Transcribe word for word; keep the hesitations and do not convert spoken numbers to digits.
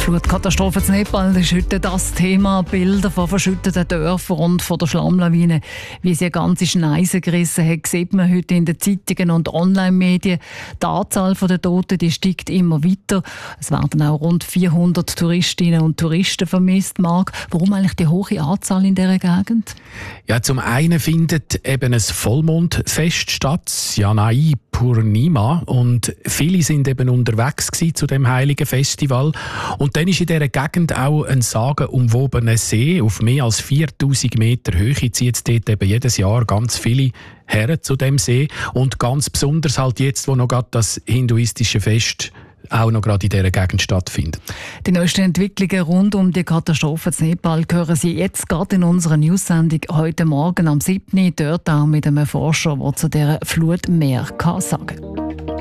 Flutkatastrophe in Nepal, das ist heute das Thema. Bilder von verschütteten Dörfern und von der Schlammlawine, wie sie eine ganze Schneise gerissen hat, sieht man heute in den Zeitungen und Online-Medien. Die Anzahl der Toten die steigt immer weiter. Es werden auch rund vierhundert Touristinnen und Touristen vermisst. Marc, warum eigentlich die hohe Anzahl in dieser Gegend? Ja, zum einen findet eben ein Vollmondfest statt, Janai Purnima, und viele sind eben unterwegs gewesen zu dem heiligen Festival. Und dann ist in dieser Gegend auch ein sagenumwobener See auf mehr als viertausend Meter Höhe. Zieht dort eben jedes Jahr ganz viele Herren zu dem See. Und ganz besonders halt jetzt, wo noch gerade das hinduistische Fest auch noch gerade in dieser Gegend stattfindet. Die neuesten Entwicklungen rund um die Katastrophe in Nepal hören Sie jetzt gerade in unserer News-Sendung heute Morgen am siebten Dort auch mit einem Forscher, der zu dieser Flut mehr kann sagen kann.